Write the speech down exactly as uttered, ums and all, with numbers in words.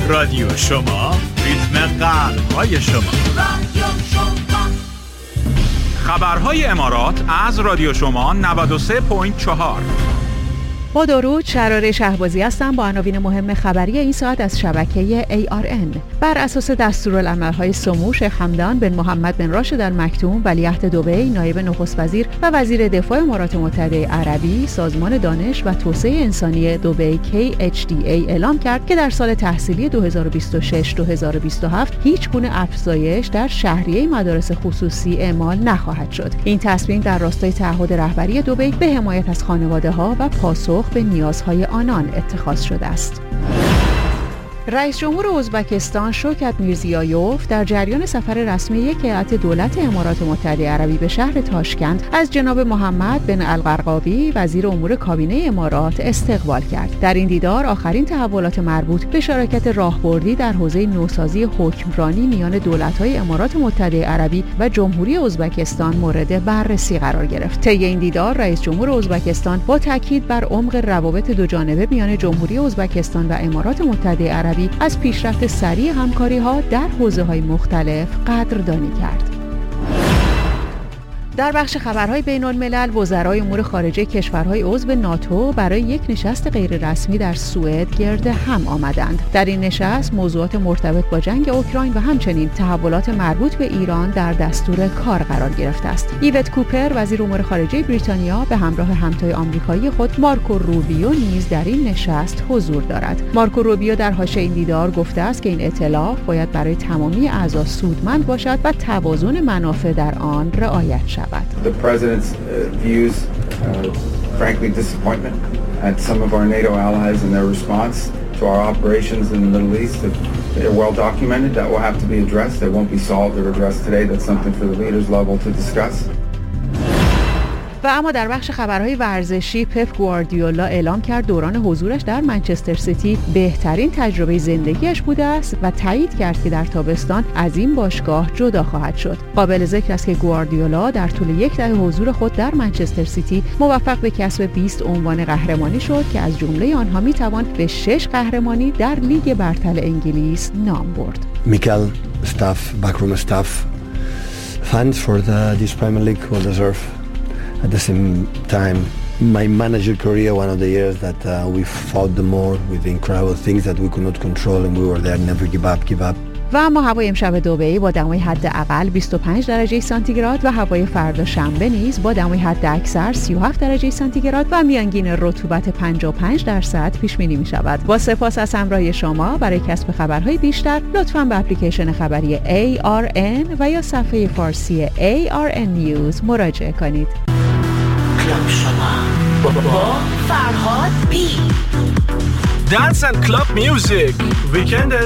رادیو شما، ریتم قلب‌های شما. رادیو شما. خبرهای امارات از رادیو شما نود و سه و چهار. با درود، شراره شهبازی هستم با عناوین مهم خبری این ساعت از شبکه ای آر ان. بر اساس دستورالعمل‌های سمو شیخ حمدان بن محمد بن راشد ال مکتوم ولیعهد دبی، نایب نخست وزیر و وزیر دفاع امارات متحده عربی، سازمان دانش و توسعه انسانی دبی کی اچ دی ای اعلام کرد که در سال تحصیلی دو هزار و بیست و شش دو هزار و بیست و هفت هیچ گونه افزایش در شهریه مدارس خصوصی اعمال نخواهد شد. این تصمیم در راستای تعهد رهبری دبی به حمایت از خانواده‌ها و پاسخ به نیازهای آنان اتخاذ شده است. رئیس جمهور ازبکستان شوکت میرزیایوف در جریان سفر رسمی یک هیئت دولت امارات متحده عربی به شهر تاشکند از جناب محمد بن القرقاوی وزیر امور کابینه امارات استقبال کرد. در این دیدار آخرین تحولات مربوط به شراکت راهبردی در حوزه نوسازی حکمرانی میان دولت‌های امارات متحده عربی و جمهوری ازبکستان مورد بررسی قرار گرفت. طی این دیدار رئیس جمهور ازبکستان با تاکید بر عمق روابط دوجانبه میان جمهوری ازبکستان و امارات متحده عربی از پیشرفت سریع همکاری‌ها در حوزه‌های مختلف قدردانی کرد. در بخش خبرهای بین الملل، وزرای امور خارجه کشورهای عضو ناتو برای یک نشست غیررسمی در سوئد گرد هم آمدند. در این نشست موضوعات مرتبط با جنگ اوکراین و همچنین تحولات مربوط به ایران در دستور کار قرار گرفته است. ایوت کوپر وزیر امور خارجه بریتانیا به همراه همتای آمریکایی خود مارکو روبیو نیز در این نشست حضور دارد. مارکو روبیو در حاشیه این دیدار گفته است که این ائتلاف باید برای تمامی اعضا سودمند باشد و توازن منافع در آن رعایت شود. The president's uh, views, uh, frankly, disappointment at some of our NATO allies and their response to our operations in the Middle East. They're well documented. That will have to be addressed. They won't be solved or addressed today. That's something for the leaders level to discuss. و اما در بخش خبرهای ورزشی، پپ گواردیولا اعلام کرد دوران حضورش در منچستر سیتی بهترین تجربه زندگیش بوده است و تایید کرد که در تابستان از این باشگاه جدا خواهد شد. قابل ذکر است که گواردیولا در طول یک دهه حضور خود در منچستر سیتی موفق به کسب بیست عنوان قهرمانی شد که از جمله آنها میتوان به شش قهرمانی در لیگ برتر انگلیس نام برد. Mikel, staff, backroom staff, fans for the, this Premier League will deserve. At the same time, my manager career, one of the years that uh, we fought the more with the incredible things that we could not control and we were there, never give up, give up. و اما هوای امشب دبی با دمای حداقل بیست و پنج درجه سانتیگراد و هوای فردا شنبه نیز با دمای حداکثر سی و هفت درجه سانتیگراد و میانگین رطوبت پنجاه و پنج درصد پیش بینی می شود. با سپاس از همراهی شما. برای کسب خبرهای بیشتر لطفاً به اپلیکیشن خبری ای آر ان و یا صفحه فارسی ای آر ان نیوز مراجعه کنید. کلاب شما با فرهاد بی. Dance and Club Music. Weekend